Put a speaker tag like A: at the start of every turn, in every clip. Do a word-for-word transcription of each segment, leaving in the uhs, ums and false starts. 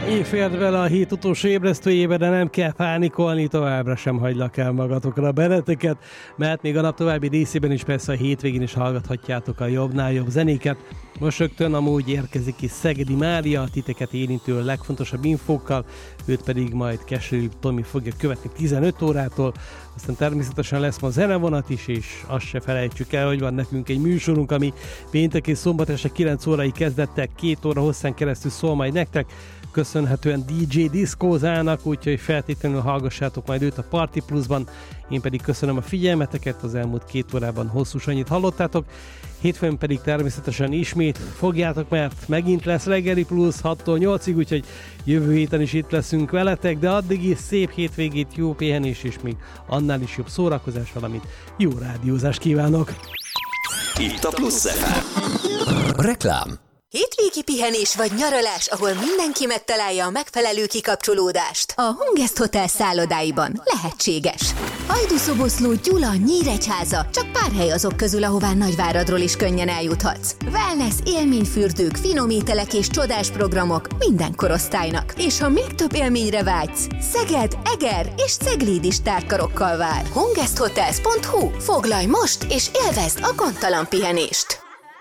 A: Így fért bele a hét utolsó ébresztőjébe, de nem kell pánikolni, továbbra sem hagylak el magatokra benneteket, mert még a nap további részében is persze a hétvégén is hallgathatjátok a jobbnál jobb zenéket. Most rögtön amúgy érkezik ki Szegedi Mária, a titeket érintő legfontosabb infókkal, őt pedig majd Keső Tomi fogja követni tizenöt órától, aztán természetesen lesz ma zenevonat is, és azt se felejtsük el, hogy van nekünk egy műsorunk, ami péntek és szombat este kilenc órai kezdettek, két óra hosszán keresztül szól majd nektek, köszönhetően dé dzsé Diszkózának, úgyhogy feltétlenül hallgassátok majd őt a Party Plus-ban. Én pedig köszönöm a figyelmeteket, az elmúlt két órában hosszús annyit hallottátok. Hétfőn pedig természetesen ismét fogjátok, mert megint lesz reggeli plusz hattól nyolcig, úgyhogy jövő héten is itt leszünk veletek, de addig is szép hétvégét, jó pihenés és még annál is jobb szórakozás, valamint jó rádiózást kívánok!
B: Itt a Plusz ef em.
C: Reklám.
D: Hétvégi pihenés vagy nyaralás, ahol mindenki megtalálja a megfelelő kikapcsolódást. A Hungest Hotel szállodáiban lehetséges. Hajdúszoboszló, Gyula, Nyíregyháza, csak pár hely azok közül, ahová Nagyváradról is könnyen eljuthatsz. Wellness, élményfürdők, finom ételek és csodás programok minden korosztálynak. És ha még több élményre vágysz, Szeged, Eger és Cegléd is tárkarokkal vár. hungest hotels pont hu. Foglalj most és élvezd a gondtalan pihenést!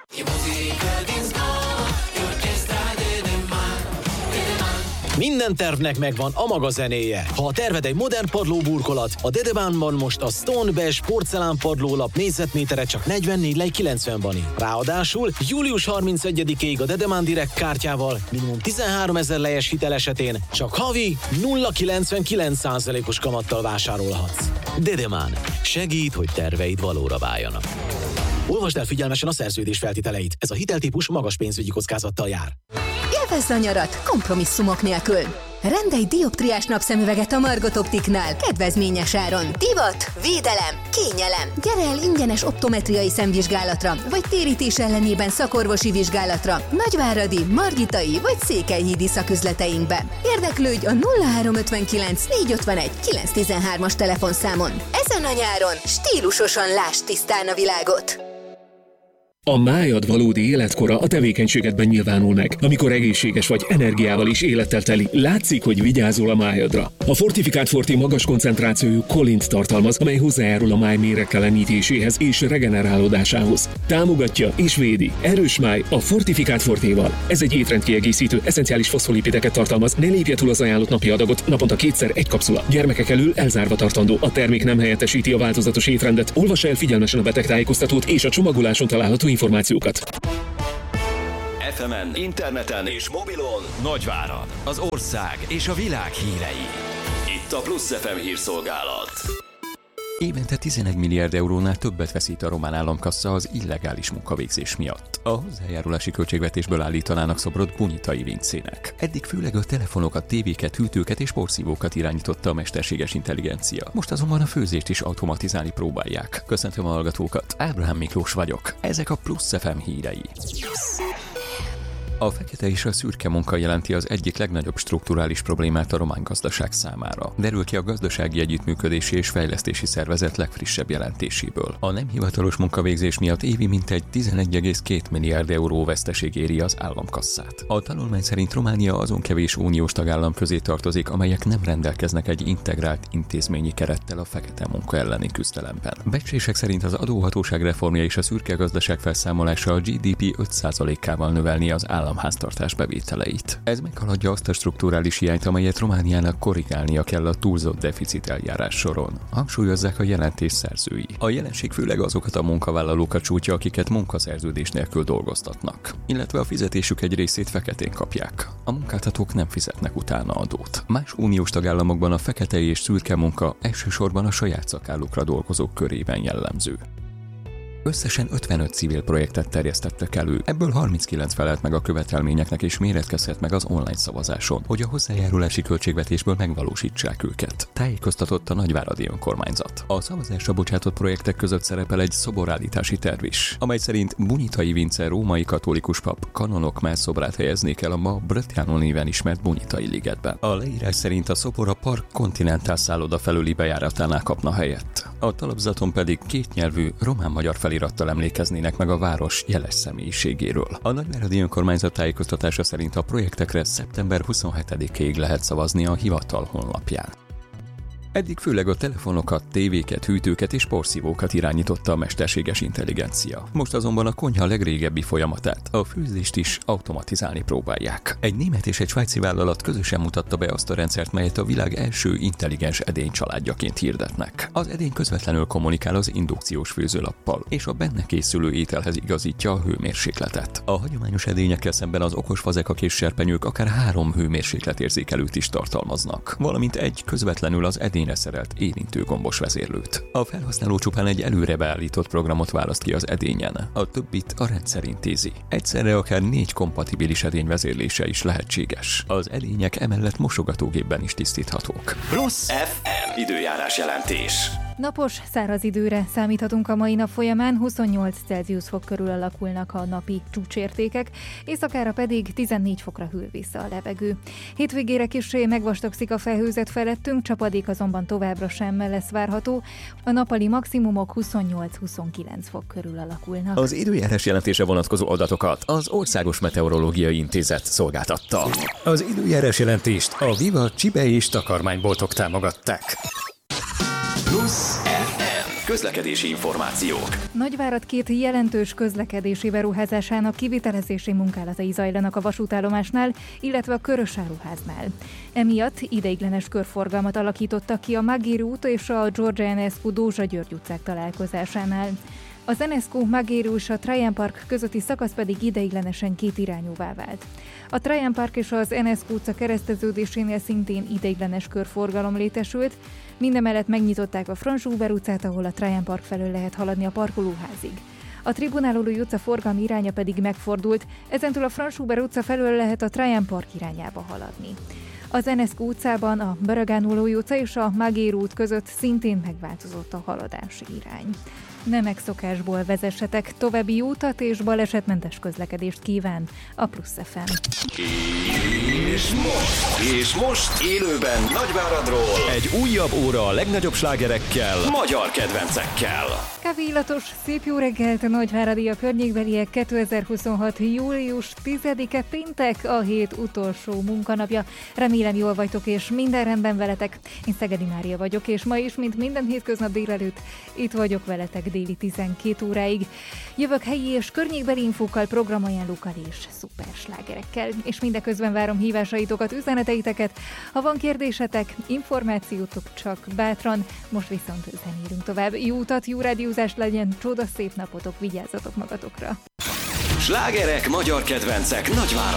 E: Minden tervnek megvan a maga zenéje. Ha a terved egy modern padlóburkolat, a Dedemánban most a Stone Beige porcelán padlólap négyzetmétere csak negyvennégy lej kilencven bani. Ráadásul július harmincegyedikéig a Dedemán Direkt kártyával minimum tizenháromezer lejes hitel esetén csak havi nulla egész kilencvenkilenc százalékos kamattal vásárolhatsz. Dedemán. Segít, hogy terveid valóra váljanak. Olvasd el figyelmesen a szerződés feltételeit. Ez a hiteltípus magas pénzügyi kockázattal jár.
D: Élvezd a nyarat kompromisszumok nélkül! Rendelj dioptriás napszemüveget a Margot Optiknál kedvezményes áron. Divat, védelem, kényelem. Gyere el ingyenes optometriai szemvizsgálatra, vagy térítés ellenében szakorvosi vizsgálatra Nagyváradi, Margitai vagy Székelyhídi szaküzleteinkbe. Érdeklődj a nulla három ötvenkilenc négyszázötvenegy kilencszáztizenhármas telefonszámon. Ezen a nyáron stílusosan lásd tisztán a világot.
F: A májad valódi életkora a tevékenységedben nyilvánul meg. Amikor egészséges vagy, energiával és élettel teli, látszik, hogy vigyázol a májadra. A Fortifikált Forti magas koncentrációjú kolint tartalmaz, amely hozzájárul a máj méregtelenítéséhez és regenerálódásához. Támogatja és védi. Erős máj a Fortifikált Fortéval. Ez egy étrendkiegészítő, eszenciális foszfolipideket tartalmaz, ne lépje túl az ajánlott napi adagot, naponta kétszer egy kapszula. Gyermekek elől elzárva tartandó. A termék nem helyettesíti a változatos étrendet. Olvassa el figyelmesen a betegtájékoztatót és a csomagoláson található információkat.
B: ef emen, interneten és mobilon Nagyvárad, az ország és a világ hírei. Itt a Plusz ef em hírszolgálat.
C: Évente tizenegy milliárd eurónál többet veszít a román államkassa az illegális munkavégzés miatt. A hozzájárulási költségvetésből állítanának szobrot Bunyitai Vincének. Eddig főleg a telefonokat, tévéket, hűtőket és porszívókat irányította a mesterséges intelligencia. Most azonban a főzést is automatizálni próbálják. Köszöntöm a hallgatókat, Ábrahám Miklós vagyok. Ezek a Plusz ef em hírei. A fekete és a szürke munka jelenti az egyik legnagyobb strukturális problémát a román gazdaság számára. Derül ki a Gazdasági Együttműködési és Fejlesztési Szervezet legfrissebb jelentéséből. A nem hivatalos munkavégzés miatt évi mintegy tizenegy egész két milliárd euró veszteség éri az államkasszát. A tanulmány szerint Románia azon kevés uniós tagállam közé tartozik, amelyek nem rendelkeznek egy integrált intézményi kerettel a fekete munka elleni küzdelemben. Becslések szerint az adóhatóság reformja és a szürke gazdaság felszámolása a gé dé pé öt százalékával növelni az állam háztartás bevételeit. Ez meghaladja azt a strukturális hiányt, amelyet Romániának korrigálnia kell a túlzott deficit eljárás soron. Hangsúlyozzák a jelentés szerzői. A jelenség főleg azokat a munkavállalókat sújtja, akiket munkaszerződés nélkül dolgoztatnak, illetve a fizetésük egy részét feketén kapják. A munkáltatók nem fizetnek utána adót. Más uniós tagállamokban a fekete és szürke munka elsősorban a saját szakállukra dolgozók körében jellemző. Összesen ötvenöt civil projektet terjesztettek elő, ebből harminckilenc felelt meg a követelményeknek és méretkezhet meg az online szavazáson, hogy a hozzájárulási költségvetésből megvalósítsák őket. Tájékoztatott a nagyváradi önkormányzat. A szavazásra bocsátott projektek között szerepel egy szoborállítási terv is, amely szerint Bunyitai Vince római katolikus pap kanonok mellszobrát helyeznék el a ma Brătianu néven ismert Bunyitai ligetben. A leírás szerint a szobor a Park Continental szálloda felüli bejáratánál kapna helyet. a talapzaton pedig kétnyelvű román-magyar felirattal emlékeznének meg a város jeles személyiségéről. A Nagyváradi Önkormányzat tájékoztatása szerint a projektekre szeptember huszonhetedikéig lehet szavazni a hivatal honlapján. Eddig főleg a telefonokat, tévéket, hűtőket és porszívókat irányította a mesterséges intelligencia. Most azonban a konyha legrégebbi folyamatát, a főzést is automatizálni próbálják. Egy német és egy svájci vállalat közösen mutatta be azt a rendszert, melyet a világ első intelligens edény családjaként hirdetnek. Az edény közvetlenül kommunikál az indukciós főzőlappal, és a benne készülő ételhez igazítja a hőmérsékletet. A hagyományos edényekkel szemben az okos fazekak és serpenyők akár három hőmérsékletérzékelőt is tartalmaznak, valamint egy közvetlenül az edény szerelt érintőgombos vezérlőt. A felhasználó csupán egy előre beállított programot választ ki az edényen, a többit a rendszer intézi. Egyszerre akár négy kompatibilis edény vezérlése is lehetséges. Az edények emellett mosogatógépben is tisztíthatók.
B: Plusz ef em időjárás jelentés.
G: Napos, száraz időre számíthatunk a mai nap folyamán, huszonnyolc Celsius fok körül alakulnak a napi csúcsértékek, éjszakára pedig tizennégy fokra hűl vissza a levegő. Hétvégére kissé megvastagszik a felhőzet felettünk, csapadék azonban továbbra sem lesz várható, a nappali maximumok huszonnyolc-huszonkilenc fok körül alakulnak.
H: Az időjárás jelentése vonatkozó adatokat az Országos Meteorológiai Intézet szolgáltatta. Az időjárás jelentést a Viva Csibe és takarmányboltok támogatták.
B: Plusz ef em közlekedési információk.
G: Nagyvárad két jelentős közlekedési beruházásának kivitelezési munkálatai zajlanak a vasútállomásnál, illetve a Körösáruháznál. Emiatt ideiglenes körforgalmat alakítottak ki a Magéri út és a George Enescu Dózsa György utcák találkozásánál. Az Enescu, Magéri és a Trajan Park közötti szakasz pedig ideiglenesen kétirányúvá vált. A Trajan Park és az Enescu utca kereszteződésénél szintén ideiglenes körforgalom létesült, mindemellett megnyitották a Franz Huber utcát, ahol a Trajan Park felől lehet haladni a parkolóházig. A Tribunálói utca forgalmi iránya pedig megfordult, ezentúl a Franz Huber utca felől lehet a Trajan Park irányába haladni. Az Enescu utcában a Baragánolói utca és a Magéri út között szintén megváltozott a haladási irány. Nem megszokásból vezessetek, további jó utat és balesetmentes közlekedést kíván a Plusz ef em.
B: És most, és most élőben Nagyváradról egy újabb óra a legnagyobb slágerekkel, magyar kedvencekkel.
G: Kávé illatos, szép jó reggelt a nagyváradi a környékbeliek. kétezer-huszonhat. július tizedike péntek, a hét utolsó munkanapja. Remélem jól vagytok és minden rendben veletek. Én Szegedi Mária vagyok, és ma is, mint minden hétköznap délelőtt, itt vagyok veletek déli tizenkét óráig. Jövök helyi és környékbeli infókkal, programajánlókkal és szuperslágerekkel, és mindeközben várom hívásaitokat, üzeneteiteket. Ha van kérdésetek, információtok, csak bátran. Most viszont zenélünk tovább. Jó utat, jó rádiózást legyen, csoda szép napotok, vigyázzatok magatokra.
B: Slágerek, magyar kedvencek Nagyvárad.